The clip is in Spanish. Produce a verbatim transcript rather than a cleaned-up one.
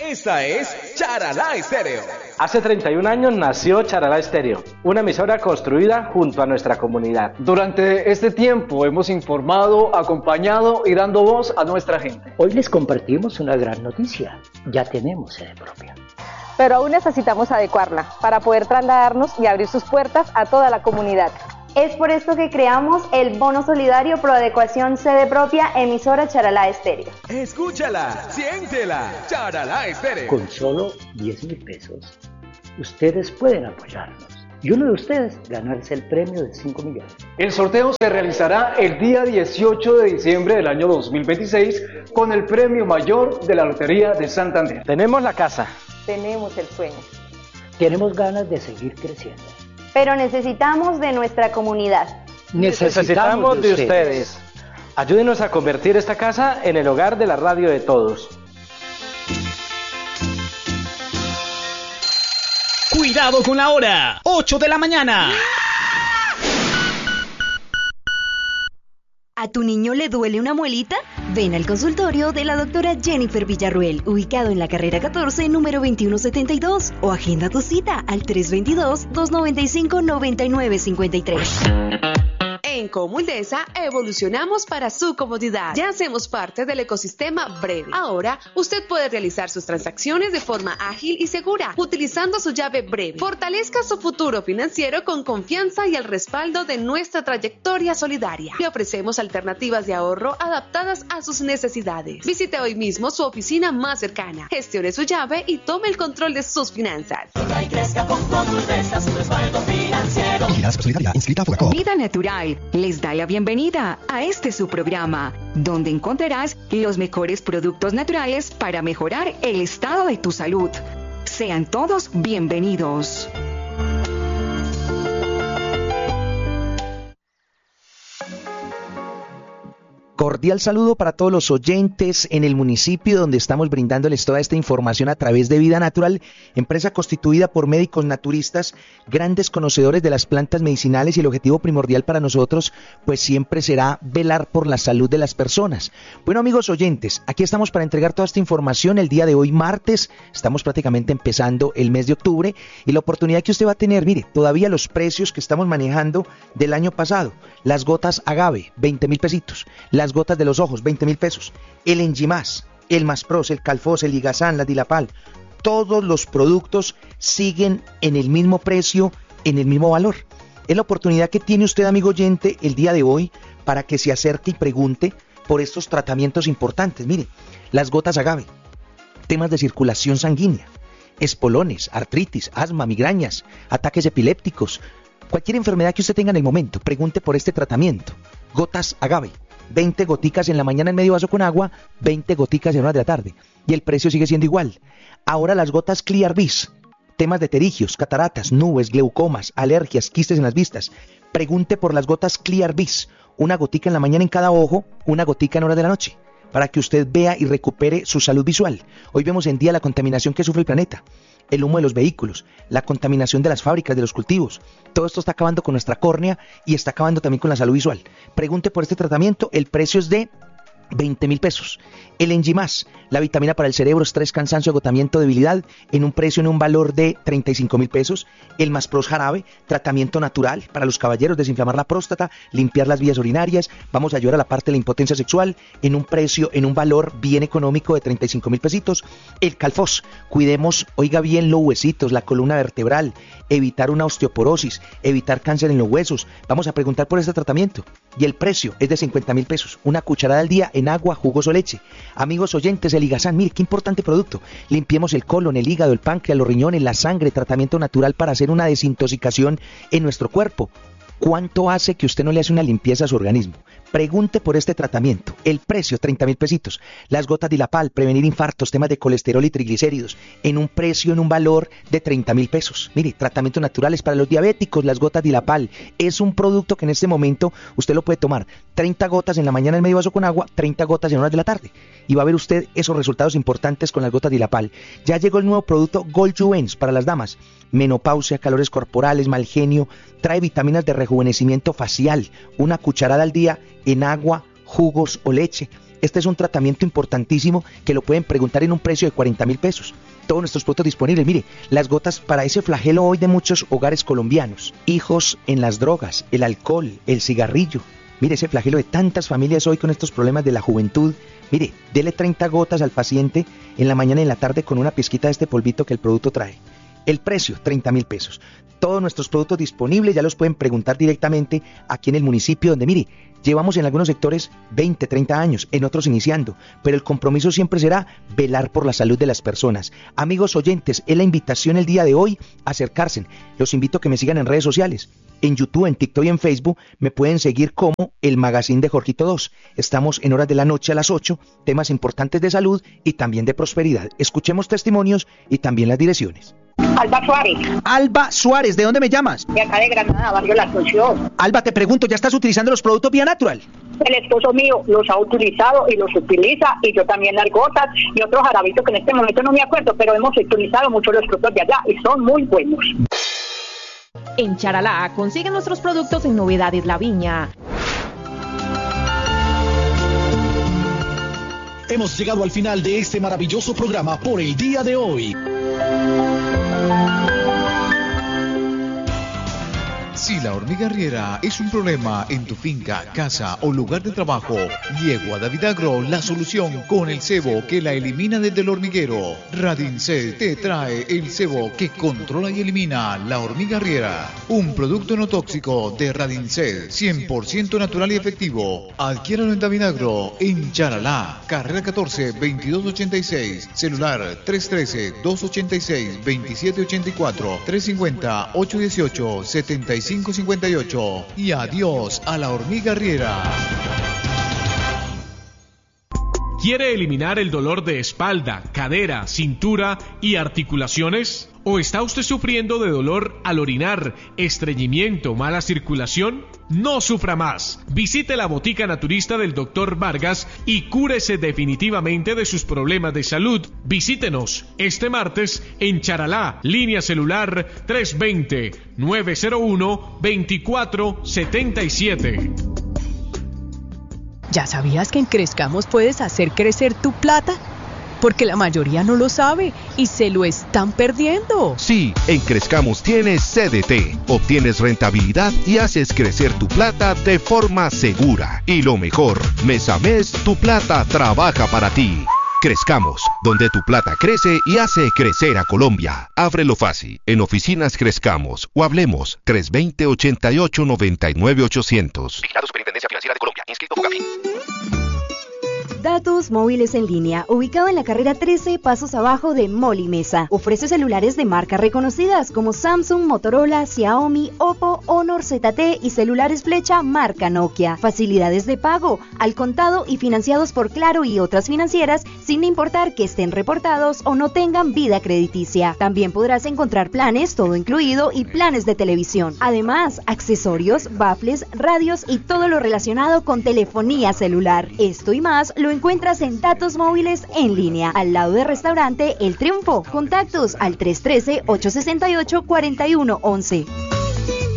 Esta es Charalá Estéreo. Hace treinta y un años nació Charalá Estéreo, una emisora construida junto a nuestra comunidad. Durante este tiempo hemos informado, acompañado y dando voz a nuestra gente. Hoy les compartimos una gran noticia. Ya tenemos sede propia. Pero aún necesitamos adecuarla para poder trasladarnos y abrir sus puertas a toda la comunidad. Es por esto que creamos el Bono Solidario Pro Adecuación Sede Propia, emisora Charalá Estéreo. Escúchala, siéntela, Charalá Estéreo. Con solo diez mil pesos, ustedes pueden apoyarnos. Y uno de ustedes ganarse el premio de cinco millones. El sorteo se realizará el día dieciocho de diciembre del año dos mil veintiséis con el premio mayor de la Lotería de Santander. Tenemos la casa. Tenemos el sueño. Tenemos ganas de seguir creciendo. Pero necesitamos de nuestra comunidad. Necesitamos, necesitamos de, de ustedes. ustedes. Ayúdenos a convertir esta casa en el hogar de la radio de todos. Cuidado con la hora, ocho de la mañana. ¿A tu niño le duele una muelita? Ven al consultorio de la doctora Jennifer Villarruel, ubicado en la carrera catorce, número veintiuno setenta y dos, o agenda tu cita al tres dos dos, dos nueve cinco, nueve nueve cinco tres. En Comuldesa evolucionamos para su comodidad. Ya hacemos parte del ecosistema Breve. Ahora, usted puede realizar sus transacciones de forma ágil y segura, utilizando su llave Breve. Fortalezca su futuro financiero con confianza y el respaldo de nuestra trayectoria solidaria. Le ofrecemos alternativas de ahorro adaptadas a sus necesidades. Visite hoy mismo su oficina más cercana, gestione su llave y tome el control de sus finanzas. Vida Natural les da la bienvenida a este su programa, donde encontrarás los mejores productos naturales para mejorar el estado de tu salud. Sean todos bienvenidos. Cordial saludo para todos los oyentes en el municipio donde estamos brindándoles toda esta información a través de Vida Natural, empresa constituida por médicos naturistas, grandes conocedores de las plantas medicinales, y el objetivo primordial para nosotros pues siempre será velar por la salud de las personas. Bueno, amigos oyentes, aquí estamos para entregar toda esta información el día de hoy, martes. Estamos prácticamente empezando el mes de octubre y la oportunidad que usted va a tener, mire, todavía los precios que estamos manejando del año pasado. Las gotas agave, veinte mil pesitos. Las gotas de los ojos, veinte mil pesos. El Engimás, el Maspros, el Calfos, el Ligazán, la Dilapal, todos los productos siguen en el mismo precio, en el mismo valor. Es la oportunidad que tiene usted, amigo oyente, el día de hoy para que se acerque y pregunte por estos tratamientos importantes. Mire, las gotas agave, temas de circulación sanguínea, espolones, artritis, asma, migrañas, ataques epilépticos, cualquier enfermedad que usted tenga en el momento, pregunte por este tratamiento. Gotas agave, veinte goticas en la mañana en medio vaso con agua, veinte goticas en horas de la tarde. Y el precio sigue siendo igual. Ahora las gotas Clear Vis, temas de pterigios, cataratas, nubes, glaucomas, alergias, quistes en las vistas. Pregunte por las gotas Clear Vis, una gotica en la mañana en cada ojo, una gotica en horas de la noche, para que usted vea y recupere su salud visual. Hoy vemos en día la contaminación que sufre el planeta, el humo de los vehículos, la contaminación de las fábricas, de los cultivos. Todo esto está acabando con nuestra córnea y está acabando también con la salud visual. Pregunte por este tratamiento, el precio es de veinte mil pesos. El Engimás, la vitamina para el cerebro, estrés, cansancio, agotamiento, debilidad, en un precio, en un valor de treinta y cinco mil pesos. El Maspros jarabe, tratamiento natural para los caballeros, desinflamar la próstata, limpiar las vías urinarias, vamos a ayudar a la parte de la impotencia sexual, en un precio, en un valor bien económico de treinta y cinco mil pesitos. El Calfos, cuidemos, oiga bien, los huesitos, la columna vertebral, evitar una osteoporosis, evitar cáncer en los huesos. Vamos a preguntar por este tratamiento. Y el precio es de cincuenta mil pesos, una cucharada al día en agua, jugos o leche. Amigos oyentes, el Ligazán, mire qué importante producto. Limpiemos el colon, el hígado, el páncreas, los riñones, la sangre, tratamiento natural para hacer una desintoxicación en nuestro cuerpo. ¿Cuánto hace que usted no le hace una limpieza a su organismo? Pregunte por este tratamiento. El precio, treinta mil pesitos. Las gotas Dilapal, prevenir infartos, temas de colesterol y triglicéridos, en un precio, en un valor de treinta mil pesos. Mire, tratamientos naturales para los diabéticos, las gotas Dilapal. Es un producto que en este momento usted lo puede tomar treinta gotas en la mañana en medio vaso con agua, treinta gotas en horas de la tarde. Y va a ver usted esos resultados importantes con las gotas Dilapal. Ya llegó el nuevo producto Gold Juvens para las damas. Menopausia, calores corporales, mal genio, trae vitaminas de rejuvenecimiento facial, una cucharada al día en agua, jugos o leche. Este es un tratamiento importantísimo que lo pueden preguntar en un precio de cuarenta mil pesos. Todos nuestros productos disponibles. Mire, las gotas para ese flagelo hoy de muchos hogares colombianos. Hijos en las drogas, el alcohol, el cigarrillo. Mire, ese flagelo de tantas familias hoy con estos problemas de la juventud. Mire, dele treinta gotas al paciente en la mañana y en la tarde con una pizquita de este polvito que el producto trae. El precio, treinta mil pesos. Todos nuestros productos disponibles ya los pueden preguntar directamente aquí en el municipio, donde, mire, llevamos en algunos sectores veinte, treinta años, en otros iniciando, pero el compromiso siempre será velar por la salud de las personas. Amigos oyentes, es la invitación el día de hoy a acercarse. Los invito a que me sigan en redes sociales. En YouTube, en TikTok y en Facebook me pueden seguir como El Magazine de Jorgito dos. Estamos en horas de la noche a las ocho, temas importantes de salud y también de prosperidad. Escuchemos testimonios y también las direcciones. Alba Suárez. Alba Suárez, ¿de dónde me llamas? De acá de Granada, barrio La Asunción. Alba, te pregunto, ¿ya estás utilizando los productos Vía Natural? El esposo mío los ha utilizado y los utiliza, y yo también las gotas y otros jarabitos que en este momento no me acuerdo, pero hemos utilizado mucho los productos de allá y son muy buenos. En Charalá consiguen nuestros productos en Novedades La Viña. Hemos llegado al final de este maravilloso programa por el día de hoy. Si la hormiga arriera es un problema en tu finca, casa o lugar de trabajo, llegó a David Agro la solución con el cebo que la elimina desde el hormiguero. Radincel te trae el cebo que controla y elimina la hormiga arriera. Un producto no tóxico de Radincel, cien por ciento natural y efectivo. Adquiéralo en David Agro, en Charalá, carrera catorce, veintidós ochenta y seis, celular tres uno tres, dos ocho seis, dos siete ocho cuatro, tres cinco cero, ocho uno ocho, siete cinco cinco ocho. Y adiós a la hormiga arriera. ¿Quiere eliminar el dolor de espalda, cadera, cintura y articulaciones? ¿O está usted sufriendo de dolor al orinar, estreñimiento, mala circulación? No sufra más. Visite la botica naturista del doctor Vargas y cúrese definitivamente de sus problemas de salud. Visítenos este martes en Charalá, línea celular tres dos cero, nueve cero uno, dos cuatro siete siete. ¿Ya sabías que en Crezcamos puedes hacer crecer tu plata? Porque la mayoría no lo sabe y se lo están perdiendo. Sí, en Crezcamos tienes C D T, obtienes rentabilidad y haces crecer tu plata de forma segura. Y lo mejor, mes a mes tu plata trabaja para ti. Crezcamos, donde tu plata crece y hace crecer a Colombia. Ábrelo fácil en Oficinas Crezcamos o hablemos tres dos cero, ocho ocho, nueve nueve ocho cero cero. Vigilado Superintendencia Financiera de Colombia. Inscrito Fogafín. Datos Móviles en Línea, ubicado en la carrera trece, pasos abajo de Mall y Mesa. Ofrece celulares de marcas reconocidas como Samsung, Motorola, Xiaomi, Oppo, Honor, Z T y celulares flecha marca Nokia. Facilidades de pago, al contado y financiados por Claro y otras financieras, sin importar que estén reportados o no tengan vida crediticia. También podrás encontrar planes, todo incluido, y planes de televisión. Además, accesorios, baffles, radios y todo lo relacionado con telefonía celular. Esto y más lo encuentras en Datos Móviles en Línea, al lado del restaurante El Triunfo. Contactos al tres uno tres, ocho seis ocho, cuatro uno uno uno.